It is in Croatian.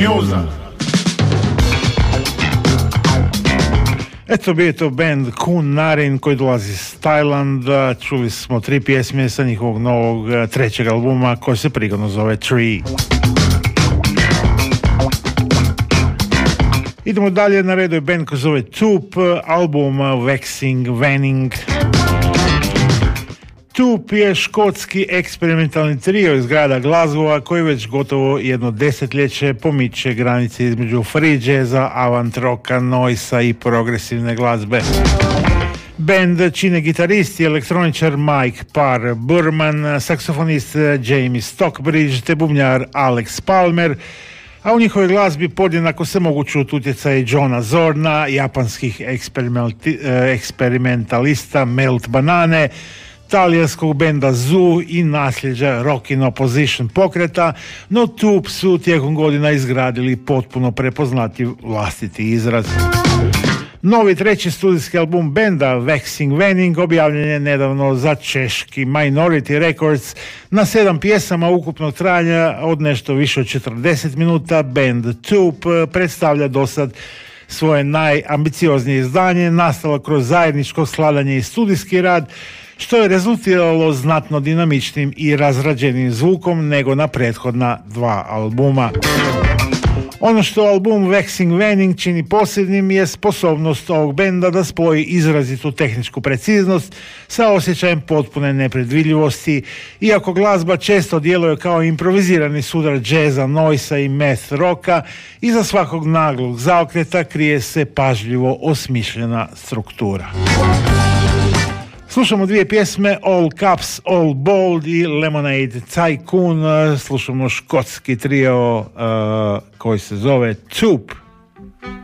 Njuza. Eto bio je to band Kun Narin koji dolazi iz Tajlanda. Čuli smo 3 pjesme sa njihovog novog 3. albuma koji se prigodno zove Tree. Idemo dalje, na redu je band koji zove Toop, album Waxing Vanning. Toop je škotski eksperimentalni trio iz grada Glasgowa koji već gotovo jedno desetljeće pomiče granice između free jazza, avant rocka, noisa i progresivne glazbe. Band čine gitaristi i elektroničar Mike Parr Burman, saksofonist Jamie Stockbridge te bubnjar Alex Palmer, a u njihovoj glazbi podjednako se mogu čuti utjecaj Johna Zorna, japanskih eksperimentalista Melt Banane, talijanskog benda Zoo i nasljeđa Rock in Opposition pokreta, no Toop su tijekom godina izgradili potpuno prepoznatljiv vlastiti izraz. Novi 3. studijski album benda Waxing Vanning objavljen je nedavno za češki Minority Records na 7 pjesama ukupnog trajanja od nešto više od 40 minuta. Band Toop predstavlja dosad svoje najambicioznije izdanje, nastalo kroz zajedničko skladanje i studijski rad, što je rezultiralo znatno dinamičnim i razrađenim zvukom nego na prethodna 2 albuma. Ono što album Waxing Vanning čini posebnim je sposobnost ovog benda da spoji izrazitu tehničku preciznost sa osjećajem potpune nepredvidljivosti. Iako glazba često djeluje kao improvizirani sudar džeza, noisa i math rocka, iza svakog naglog zaokreta krije se pažljivo osmišljena struktura. Slušamo 2 pjesme, All Caps, All Bold i Lemonade Tycoon. Slušamo škotski trio koji se zove Toop.